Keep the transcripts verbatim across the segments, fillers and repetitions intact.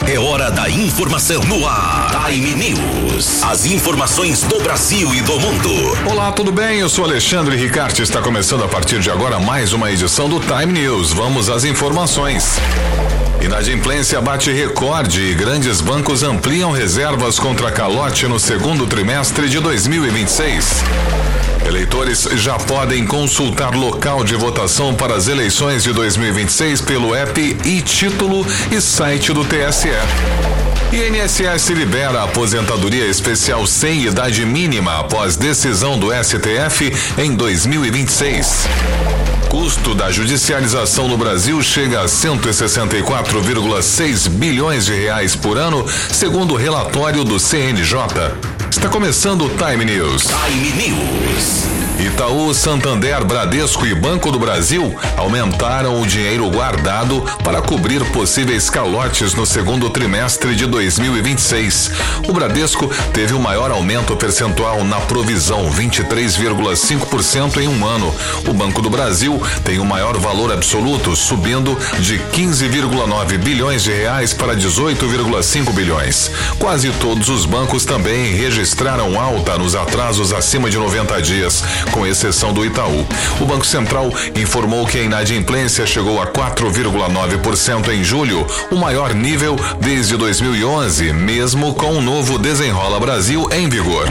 É hora da informação no ar. Time News. As informações do Brasil e do mundo. Olá, tudo bem? Eu sou Alexandre Ricarte. Está começando a partir de agora mais uma edição do Time News. Vamos às informações. Inadimplência bate recorde e grandes bancos ampliam reservas contra calote no segundo trimestre de dois mil e vinte e seis. Eleitores já podem consultar local de votação para as eleições de dois mil e vinte e seis pelo app e título e site do T S E. I N S S libera a aposentadoria especial sem idade mínima após decisão do S T F em dois mil e vinte e seis. Custo da judicialização no Brasil chega a cento e sessenta e quatro vírgula seis bilhões de reais por ano, segundo o relatório do C N J. Está começando o Time News. Time News. Itaú, Santander, Bradesco e Banco do Brasil aumentaram o dinheiro guardado para cobrir possíveis calotes no segundo trimestre de dois mil e vinte e seis. O Bradesco teve o maior aumento percentual na provisão, vinte e três vírgula cinco por cento em um ano. O Banco do Brasil tem o maior valor absoluto, subindo de quinze vírgula nove bilhões de reais para dezoito vírgula cinco bilhões. Quase todos os bancos também registraram alta nos atrasos acima de noventa dias, com exceção do Itaú. O Banco Central informou que a inadimplência chegou a quatro vírgula nove por cento em julho, o maior nível desde dois mil e onze, mesmo com o novo Desenrola Brasil em vigor.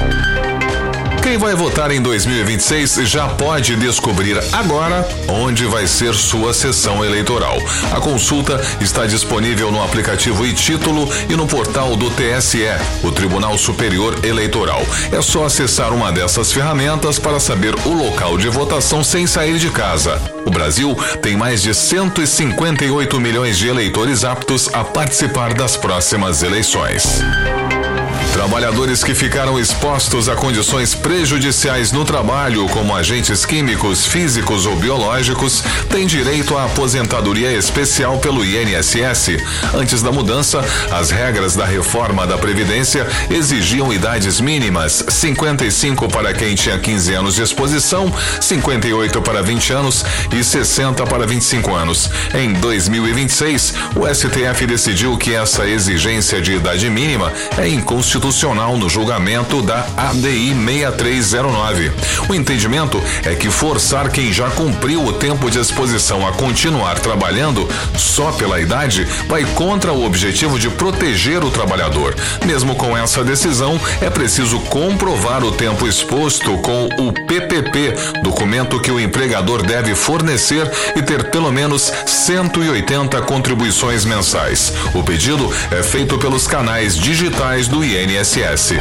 Quem vai votar em dois mil e vinte e seis já pode descobrir agora onde vai ser sua sessão eleitoral. A consulta está disponível no aplicativo e-Título e no portal do T S E, o Tribunal Superior Eleitoral. É só acessar uma dessas ferramentas para saber o local de votação sem sair de casa. O Brasil tem mais de cento e cinquenta e oito milhões de eleitores aptos a participar das próximas eleições. Trabalhadores que ficaram expostos a condições prejudiciais no trabalho, como agentes químicos, físicos ou biológicos, têm direito à aposentadoria especial pelo I N S S. Antes da mudança, as regras da reforma da Previdência exigiam idades mínimas: cinquenta e cinco para quem tinha quinze anos de exposição, cinquenta e oito para vinte anos e sessenta para vinte e cinco anos. Em dois mil e vinte e seis, o S T F decidiu que essa exigência de idade mínima é inconstitucional no julgamento da A D I seis três zero nove. O entendimento é que forçar quem já cumpriu o tempo de exposição a continuar trabalhando só pela idade vai contra o objetivo de proteger o trabalhador. Mesmo com essa decisão, é preciso comprovar o tempo exposto com o P P P, documento que o empregador deve fornecer e ter pelo menos cento e oitenta contribuições mensais. O pedido é feito pelos canais digitais do I N S S.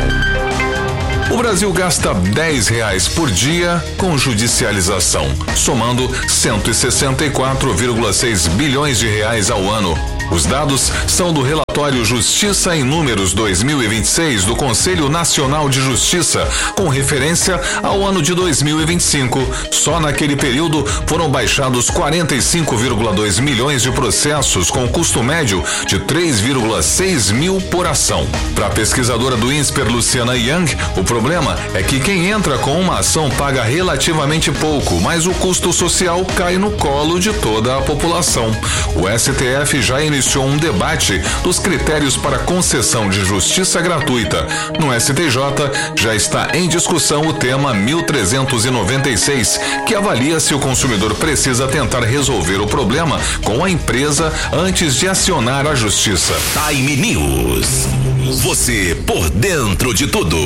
O Brasil gasta dez reais por dia com judicialização, somando cento e sessenta e quatro vírgula seis bilhões de reais ao ano. Os dados são do relatório Justiça em Números dois mil e vinte e seis do Conselho Nacional de Justiça, com referência ao ano de dois mil e vinte e cinco. Só naquele período foram baixados quarenta e cinco vírgula dois milhões de processos, com custo médio de três vírgula seis mil por ação. Para a pesquisadora do INSPER, Luciana Young, o problema é que quem entra com uma ação paga relativamente pouco, mas o custo social cai no colo de toda a população. O S T F já iniciou um debate dos critérios para concessão de justiça gratuita. No S T J já está em discussão o tema mil trezentos e noventa e seis, que avalia se o consumidor precisa tentar resolver o problema com a empresa antes de acionar a justiça. Time News. Você por dentro de tudo.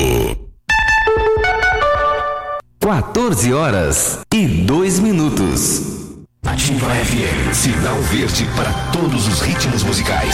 quatorze horas e dois minutos. Ativa F M, sinal verde para todos os ritmos musicais.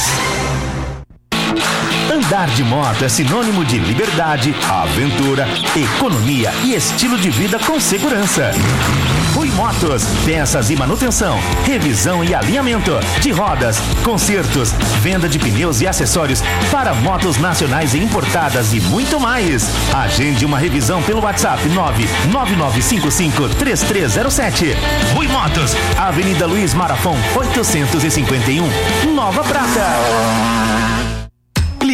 Andar de moto é sinônimo de liberdade, aventura, economia e estilo de vida com segurança. Rui Motos, peças e manutenção, revisão e alinhamento de rodas, consertos, venda de pneus e acessórios para motos nacionais e importadas e muito mais. Agende uma revisão pelo WhatsApp nove nove nove cinco cinco três três zero sete. Rui Motos, Avenida Luiz Marafon, oitocentos e cinquenta e um, Nova Prata.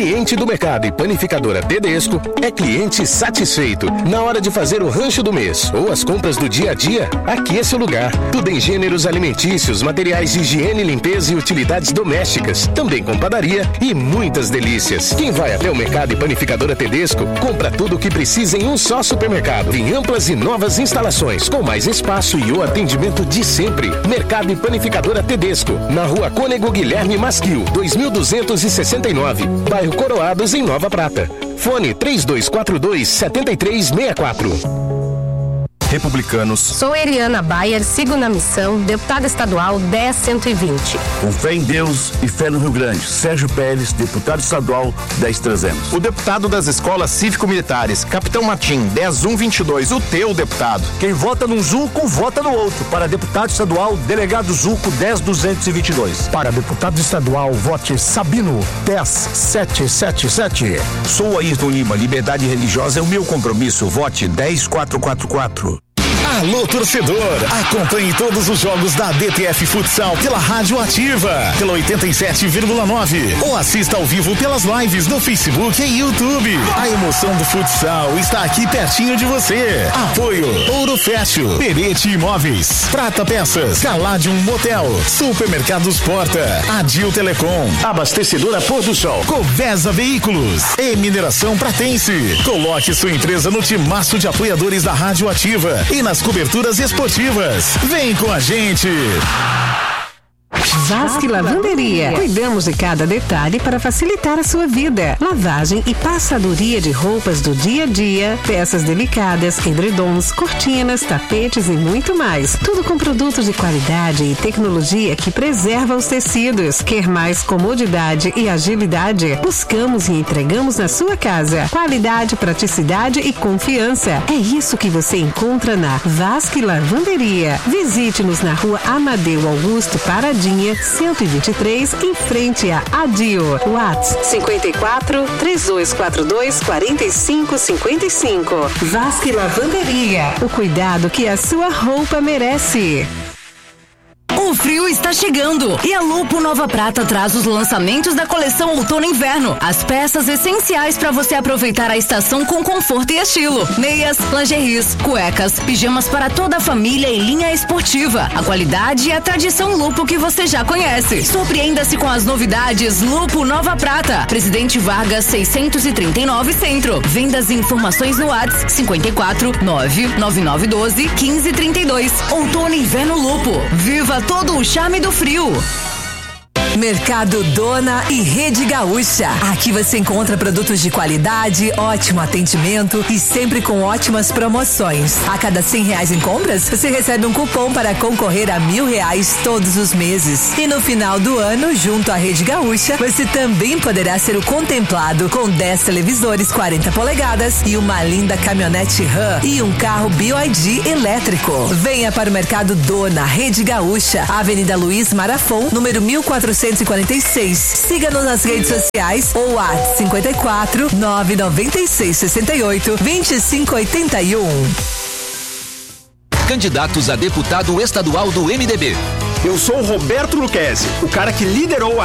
Cliente do Mercado e Panificadora Tedesco é cliente satisfeito. Na hora de fazer o rancho do mês ou as compras do dia a dia, aqui é seu lugar. Tudo em gêneros alimentícios, materiais de higiene, limpeza e utilidades domésticas. Também com padaria e muitas delícias. Quem vai até o Mercado e Panificadora Tedesco, compra tudo o que precisa em um só supermercado. Em amplas e novas instalações, com mais espaço e o atendimento de sempre. Mercado e Panificadora Tedesco, na Rua Cônego Guilherme Masquil, dois mil duzentos e sessenta e nove, bairro Coroados, em Nova Prata. Fone três dois quatro dois, sete três seis quatro. Republicanos. Sou Eliana Bayer, sigo na missão, deputada estadual dez cento e vinte. Com fé em Deus e fé no Rio Grande. Sérgio Pérez, deputado estadual dez trezentos. O deputado das escolas cívico-militares, Capitão Martim, dez cento e vinte e dois, o teu deputado. Quem vota num Zuco, vota no outro. Para deputado estadual, delegado Zuco, dez mil duzentos e vinte e dois. Para deputado estadual, vote Sabino, dez mil setecentos e setenta e sete. Sou Ayrton Lima, liberdade religiosa é o meu compromisso. Vote dez mil quatrocentos e quarenta e quatro. Alô, torcedor! Acompanhe todos os jogos da D T F Futsal pela Rádio Ativa, pela oitenta e sete vírgula nove, ou assista ao vivo pelas lives no Facebook e YouTube. A emoção do futsal está aqui pertinho de você. Apoio Ouro Fértil, Perete Imóveis, Prata Peças, Caladium Motel, Supermercados Porta, Adil Telecom, Abastecedora Pôr do Sol, Covesa Veículos e Mineração Pratense. Coloque sua empresa no timaço de apoiadores da Rádio Ativa e nas coberturas esportivas. Vem com a gente! Vasque Lavanderia. Cuidamos de cada detalhe para facilitar a sua vida. Lavagem e passadoria de roupas do dia a dia, peças delicadas, edredons, cortinas, tapetes e muito mais. Tudo com produtos de qualidade e tecnologia que preserva os tecidos. Quer mais comodidade e agilidade? Buscamos e entregamos na sua casa. Qualidade, praticidade e confiança. É isso que você encontra na Vasque Lavanderia. Visite-nos na Rua Amadeu Augusto Paradinha, cento e vinte e três, em frente a Adio. WhatsApp cinquenta e quatro, três dois quatro dois, quarenta e cinco cinquenta e cinco. Vasque Lavanderia, o cuidado que a sua roupa merece. O frio está chegando e a Lupo Nova Prata traz os lançamentos da coleção Outono e Inverno. As peças essenciais para você aproveitar a estação com conforto e estilo. Meias, lingeries, cuecas, pijamas para toda a família e linha esportiva. A qualidade e a tradição Lupo que você já conhece. Surpreenda-se com as novidades Lupo Nova Prata. Presidente Vargas seiscentos e trinta e nove Centro. Vendas e informações no WhatsApp cinquenta e quatro, nove nove nove doze, quinze trinta e dois. Outono e Inverno Lupo. Viva todo o charme do frio. Mercado Dona e Rede Gaúcha. Aqui você encontra produtos de qualidade, ótimo atendimento e sempre com ótimas promoções. A cada cem reais em compras, você recebe um cupom para concorrer a mil reais todos os meses. E no final do ano, junto à Rede Gaúcha, você também poderá ser o contemplado com dez televisores quarenta polegadas e uma linda caminhonete Ram e um carro B Y D elétrico. Venha para o Mercado Dona, Rede Gaúcha, Avenida Luiz Marafon, número mil quatrocentos e quarenta e seis. Siga-nos nas redes sociais ou WhatsApp cinquenta e quatro, nove nove seis, sessenta e oito, vinte e cinco oitenta e um. Candidatos a deputado estadual do M D B. Eu sou o Roberto Luquezzi, o cara que liderou a